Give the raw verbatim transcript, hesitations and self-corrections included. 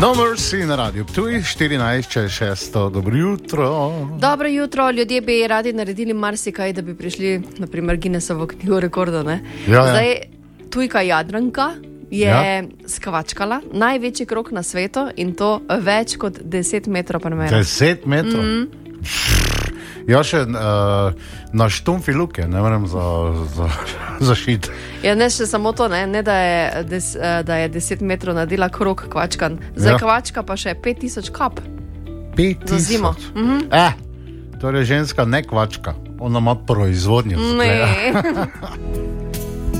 No Mercy na radiju Ptuj, štirinajst čez šesto. Dobro jutro. Dobro jutro, ljudje bi radi naredili marsikaj, da bi prišli, naprimer, Guinnessovo knjigo rekordov. Ja, ja. Zdaj, tujka Jadranka je Ja. skvačkala največji krog na svetu in to več kot deset metrov premera. Deset metrov. Mm. Ja, še uh, na štumfi luke, ne morem za, za, zašiti. Ja, ne še samo to, ne, ne da, je des, eh, da je deset metrov naredila krog kvačkan. Zdaj Ja. kvačka pa še pet tisoč kap Pet za zimo. tisoč. Mhm. Eh, torej ženska ne kvačka, ona ima proizvodnjo. Ne.